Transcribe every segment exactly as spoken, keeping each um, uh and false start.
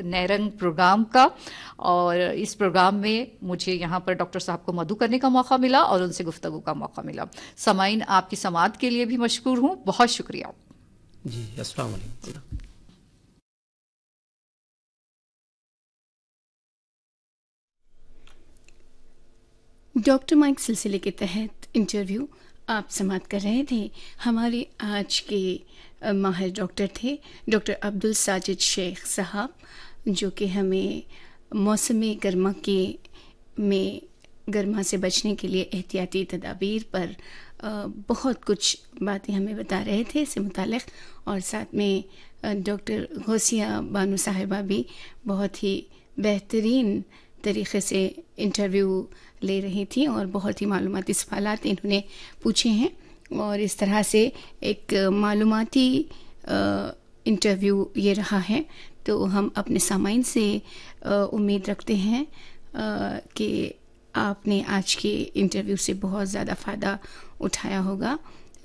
नैरंग programme का। और इस प्रोग्राम में मुझे यहाँ पर डॉक्टर साहब को मधु करने का मौका मिला और उनसे गुफ्तगू का मौका मिला। समाइन, आपकी समात के लिए भी मशकूर हूँ, बहुत शुक्रिया जी। अस्सलाम वालेकुम। डॉक्टर माइक सिलसिले के तहत इंटरव्यू आप समाप्त कर रहे थे। हमारे आज के माहिर डॉक्टर थे डॉक्टर अब्दुल साजिद शेख साहब, जो कि हमें मौसम गर्मा के में गर्मा से बचने के लिए एहतियाती तदाबीर पर बहुत कुछ बातें हमें बता रहे थे इससे मुतालिक। और साथ में डॉक्टर गौसिया बानो साहिबा भी बहुत ही बेहतरीन तरीक़े से इंटरव्यू ले रही थी और बहुत ही मालूमाती सवालात इन्होंने पूछे हैं। और इस तरह से एक मालूमाती इंटरव्यू ये रहा है। तो हम अपने सामाइन से उम्मीद रखते हैं कि आपने आज के इंटरव्यू से बहुत ज़्यादा फ़ायदा उठाया होगा।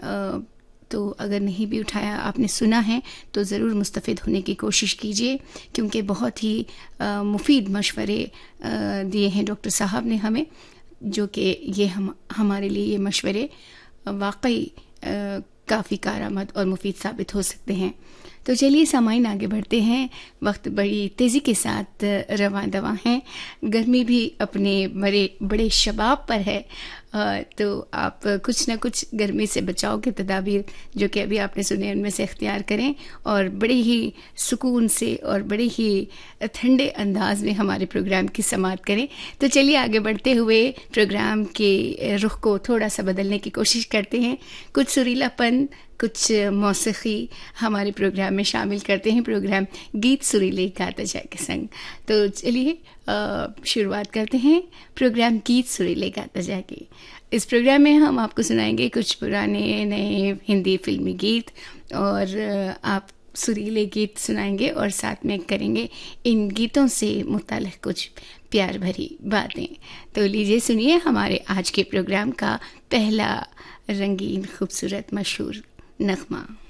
तो अगर नहीं भी उठाया, आपने सुना है, तो ज़रूर मुस्तफ़िद होने की कोशिश कीजिए, क्योंकि बहुत ही मुफीद मशवरे दिए हैं डॉक्टर साहब ने हमें, जो कि ये हम हमारे लिए ये मशवरे वाकई काफ़ी कारआमद और मुफीद साबित हो सकते हैं। तो चलिए सामाइन, आगे बढ़ते हैं। वक्त बड़ी तेज़ी के साथ रवां दवा हैं, गर्मी भी अपने बड़े बड़े शबाब पर है। तो आप कुछ ना कुछ गर्मी से बचाव के तदाबीर जो कि अभी आपने सुने उनमें से इख्तियार करें और बड़े ही सुकून से और बड़े ही ठंडे अंदाज में हमारे प्रोग्राम की समाअत करें। तो चलिए आगे बढ़ते हुए प्रोग्राम के रुख को थोड़ा सा बदलने की कोशिश करते हैं। कुछ सुरीलापन, कुछ मौसीकी हमारे प्रोग्राम में शामिल करते हैं। प्रोग्राम गीत सुरीले गाता जाए के संग। तो चलिए शुरुआत करते हैं प्रोग्राम गीत सुरीले गाता जाए की। इस प्रोग्राम में हम आपको सुनाएंगे कुछ पुराने नए हिंदी फिल्मी गीत और आप सुरीले गीत सुनाएंगे और साथ में करेंगे इन गीतों से मुताल्लिक़ कुछ प्यार भरी बातें। तो लीजिए सुनिए हमारे आज के प्रोग्राम का पहला रंगीन खूबसूरत मशहूर नगमा।